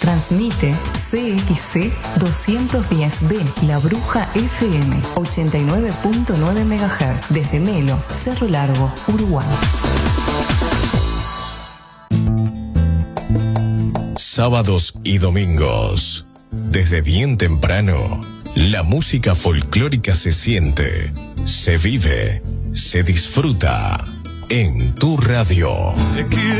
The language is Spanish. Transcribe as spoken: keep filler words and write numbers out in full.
Transmite C X C doscientos diez B, La Bruja F M, ochenta y nueve punto nueve megahertz, desde Melo, Cerro Largo, Uruguay. Sábados y domingos, desde bien temprano, la música folclórica se siente, se vive, se disfruta en tu radio.